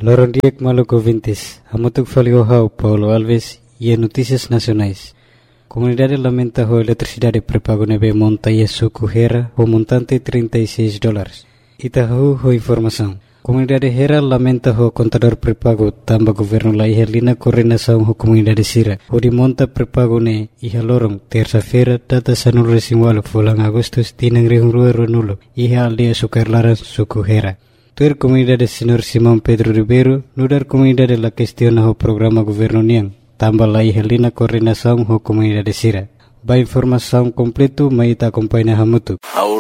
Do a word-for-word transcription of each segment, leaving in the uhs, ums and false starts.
Lorondiek Maluco Vintes, Hamutuk Faliohau, Paulo Alves e Notícias Nacionais. Comunidade lamenta a eletricidade pré-pago neve montanha suco Hera o montante trinta e seis dólares. Itahu ho informação. Comunidade Hera lamenta o contador pré-pago tamba governo la ihalina coordenação ho comunidade Sira. O de monta pré-pago ne iha lorong terça-feira data sanul resimwalo fulang Agustus tinang rihurua ronulo iha aldia sukarlaran suco Hera. Tuer comunidade Senhor Simão Pedro Ribeiro, nudar comunidade la questiona o programa governo niang, tambah la ihalina coordenação ho comunidade Sira. Ba informação completo mai ta acompanha hamutu.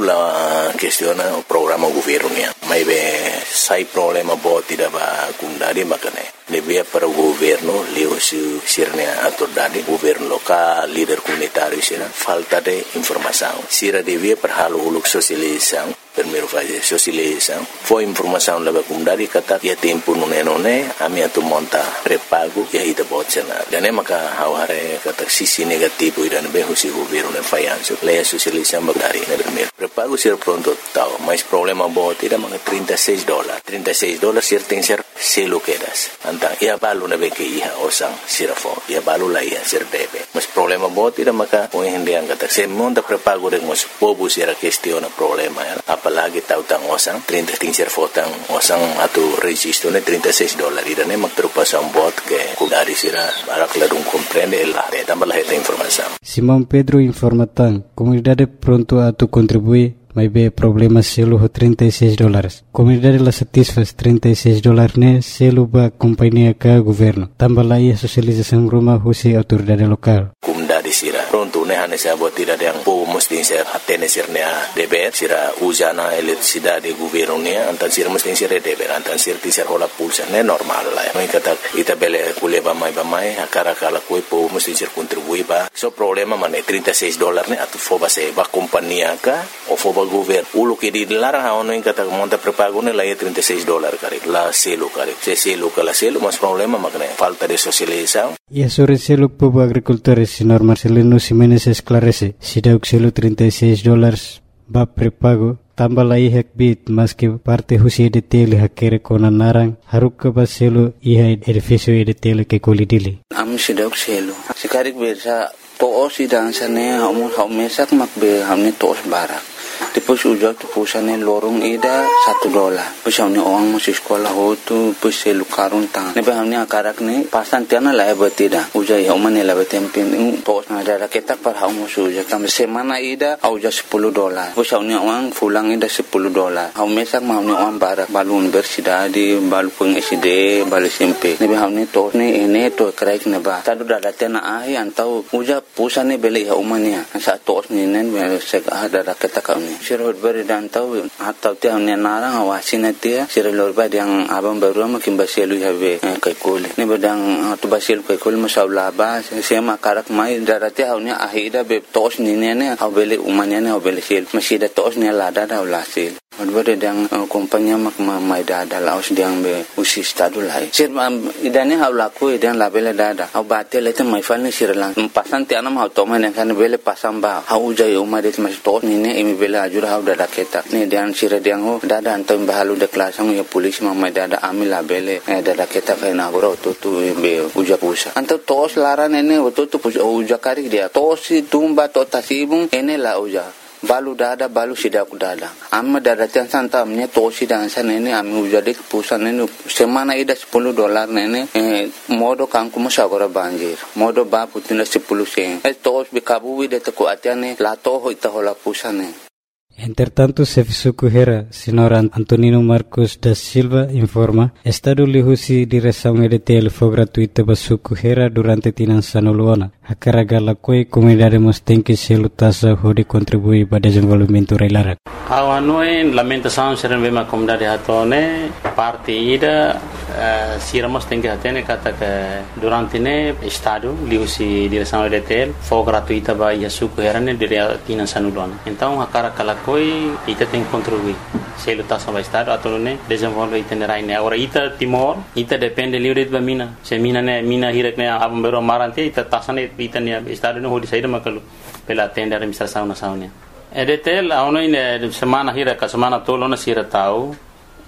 Aula questiona o programa governo niang. Mai be sai problema boti da ba kundari makane. Lebih para o governo leo su sirnya autoridade governo local líder comunitário sira falta de informação. Sira devia para halo uluk sosialização. Primeiro fazer socialização. Foi informação leva comunidade kata ia tempo nune nune ami atu monta pré-pago ia ida botsenar. Dan maka haware kata sisi negativo ida be husi governo ne fayanso. Leia socialização bagari ne primeiro. Pré-pago sir pronto tau, mas problema bot ida mga trinta e seis dólares. trinta e seis dólares sir tem ser selo quedas. Antang ia balu na be ke iha osang sirafo. Ia balu la ia sir debe. Mas problema bot ida maka o hendian kata se monta pré-pago de mos povo sira questiona problema ya. Apalagi tahu tang osang trinta tingser fotang osang atau registro ne trinta e seis dólares ida ne mak terpasang bot ke kudari sira arak ladung comprende la de tambah la esta informação. Simão Pedro informatan comunidade pronto a tu contribuir mas be problema selo ho trinta e seis dólares. Comunidade la satisfaz trinta e seis dólares ne selo ba companhia ka governo. Tambah la ia socialização rumah husi autoridade lokal. Comunidade sira pronto ne hane sa bot tidak yang po mesti ser atene sirnya deber sira usana eletricidade governo ne antan sira mesti sira deber antan sira tisar hola pulsa ne normal la. Mai kata ita bele kuleba mai ba mai akara kala koi po mesti sir contribui ba. So problema mane trinta e seis dólares ne atu foba se ba companhia ka o foba governo ulo que di larang ha ono in kata monta pré-pago ne la trinta e seis dólares kare la selo kare se selo kala selo mas problema makne falta de socialização. E sobre selo povo agricultores senhor Marcelino Ximenes esclarece se dá o selo trinta e seis dólares ba pré-pago tambah la ihak bit mas que parte husi de tele hakere kona narang haruk ka ba selo iha edifício de tele que kolidili am se dá o selo se karik bersa to osi dansa ne hamu hamesak makbe hamne tos barak. Depois ujak tu pusane lorong ida satu dolar. Pusane orang masih sekolah hotu puse lukarun tang. Nebe hamne akarak ne pasan tiana la betida. Ujai homane la betempin tos na ada ketak par hamu ujak tam semana ida auja sepuluh dolar. Pusane orang fulang ida sepuluh dolar. Hamesak hamne orang barak balun bersidadi balu peng S D balu S M P. Nebe hamne tos ne ene to kraik ne ba. Tadu dada tiana ahi antau ujak pusane beli ha umania. Sa tos ne nen sek ada ketak kami. Sirot beri dan tahu atau tiang ni narang awasin dia sirot beri yang abang baru makin basilu have kai kul ni bedang tu basilu kai kul masalah ba sema karak mai darati haunya ahida be tos ni ne ne au beli umanya ne au beli sil masih da tos ni lada da ulasil beri yang kompanya mak mai dada laos diang be usi stadu lai sir idane hau laku idan labele dada au batel itu mai fal ni sirlang pasan tiana mau toma ne kan bele pasang ba hau jai umadet mas tos ni ne imi bele ajur hau dada keta ni dan sira diang ho dada antam bahalu de klasang ya polis mamai dada amila bele dada keta kai na goro tu tu be uja pusa antam tos laran ene tu tu uja kari dia tosi tumba to tasibung ene la uja balu dada balu sidak dada amma dada tiang santa amnya tosi dan sana ini ami ujadik pusan ini semana ida sepuluh dolar nene eh, modo kangku masagora banjir modo ba putina sepuluh sen eh tos bikabu ide teku atiane la toho ita hola pusane. Entretanto, Sefisuku Hera, senhor Antonino Marcos da Silva, informa, Estado lihusi direção E D T L foi gratuita para Suku Hera durante tinan sanuluana. A carga la coi comunidade mos tem que se lutasa hode contribuir para desenvolvimento reilarak. Awanoi lamentação serem bem a comunidade hatone parte ida uh, siramos tem que atene kata que durante ne Estado lihusi direção E D T L foi gratuita para Suku Hera ne dire tinan sanuluana. Então a carga la coi ita tem que contribuir. Se lutasa para Estado atau ne desenvolve itinerário ne. Agora ita Timor ita depende livre de mina. Se mina ne mina hirak ne abang bero marante ita tasane ita ne Estado ne hodi saída makalu pela tenda administração nacional. E D T L a ono ine semana hira ka semana tolo na sira tau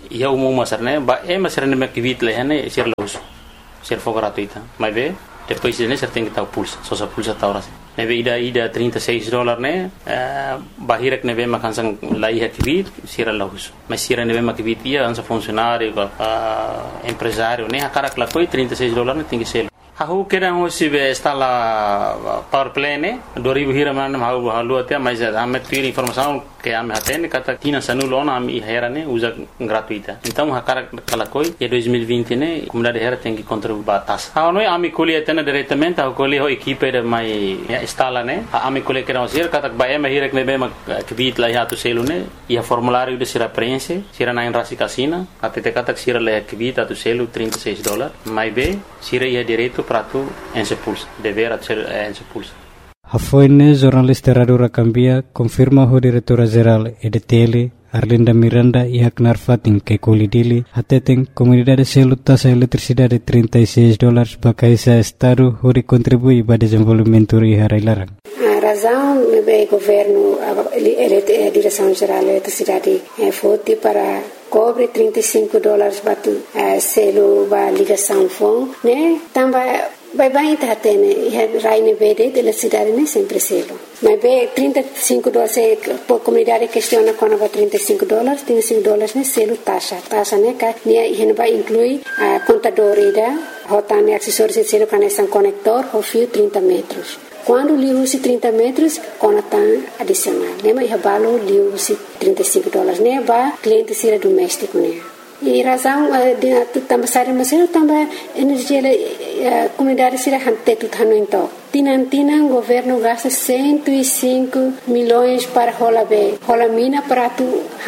ia umum masar né ba é masar né que vit leh né ser luz ser for gratuita mas bem depois né ser tem que estar pulsa só só pulsa tá horas né bem ida ida trinta e seis dólares né bahira que né bem makan sang lai ha vit ser luz mas ser né bem mak vit ia ansa funcionário empresário né a cara que lá foi trinta e seis dólares né tem que ser Aku kira hoje be instala power play ne dua ribu hira mana halu halu até mas ame tiri informação que ame atene kata tina sanulona ame hera ne usa gratuita então a cara kala koi e dois mil e vinte ne comunidade hera tem que contribuir batas a noi ame colhe atene diretamente a colhe ho equipe de mai instala ne ame colhe kira hoje kata ba ame hira que be ma kvit lá ya tu selo ne e a formulário de sira preenche sira na rasi casina até te kata sira le kvit tu selo trinta e seis dólares mais be sira ia direito para tu en se pulsa dever ser en se pulsa Hafoine jornalista Radio Rakambia confirma o diretora geral E D T L Arlinda Miranda e Haknar Fatin que colidili atetem comunidade selo taxa eletricidade trinta e seis dólares para esse estado onde contribui para o desenvolvimento e harailarang. A razão é o governo, a direção geral da eletricidade foi para cobre trinta e cinco dólares para o selo para ligação fone, né? Também vai bem tá tendo e raine verde da cidade nem sempre selo. Mas bem trinta e cinco dólares a comunidade questiona quando vai trinta e cinco dólares, trinta e cinco dólares né selo taxa, taxa né que ne vai inclui a contador ida, rotane acessórios de selo conexão conector, o fio trinta metros. Quando li usi trinta metros, conectam adicional. Né mas balo li usi trinta e cinco dólares né ba cliente sira doméstico né. E razão de também sair mas eu também energia a comunidade sira hante tudo hano então tinan tinan governo gasta cento e cinco milhões para rola be rola mina para tu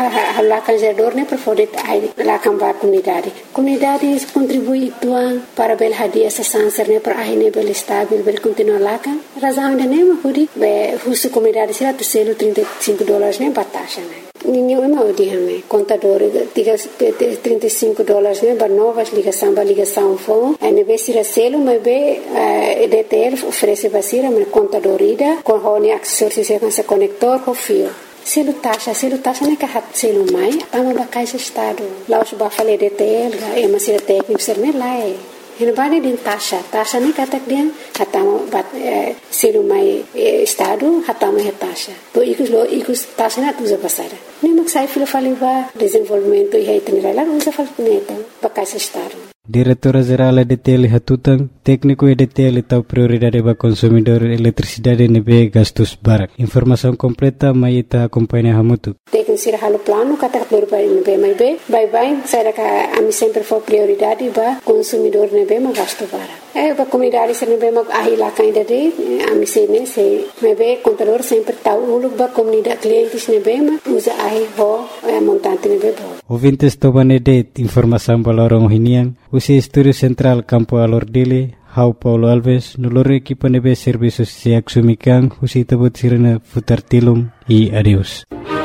lá canjador né para poder lá cambar comunidade comunidade contribui tuan para bel hadia essa sanser né para aí né bel estável bel continuar lá kan razão de né mas be husu comunidade sira tu selo trinta e cinco dólares né batasha né ninguém é mal de hame contador diga trinta e cinco dólares né para novas ligação para ligação fone é nebe sira selo mas be E D T L oferece basira mas contador ida com hone acessórios com esse conector com fio selo taxa selo taxa né que hat selo mai tamo ba caixa estado lá os ba fale E D T L é mas sira técnico ser né lá é Hina bani din taxa, taxa ni katak dia hatamo bat selo mai estado hatamo he taxa. To ikus lo ikus taxa na tuza pasara. Ni maksai filo faliva desenvolvimento e itinerário lá usa fal neta bakais estado. Diretora Geral E D T L Hatutang, técnico E D T L tahu prioridade para consumidor eletricidade nebe gastos barak. Informação completa mai ita acompanha hamutu. Técnico sira halo plano kata prioridade nebe mai be, bye bye, saya ka ami sempre for prioridade para consumidor nebe ma gasto barak. Eh para comunidade sira nebe ma ahila kainda de ami se ne se nebe contador sempre tahu uluk ba comunidade clientes nebe ma usa ahi ho montante nebe bo. Ouvintes tobane de informação balorong hinian. Usi Estúdio Central Campo Alordile, Hau Paulo Alves, noloro equipa nebe serviços se axumikan, usi tabut sirena futar tilum e adeus.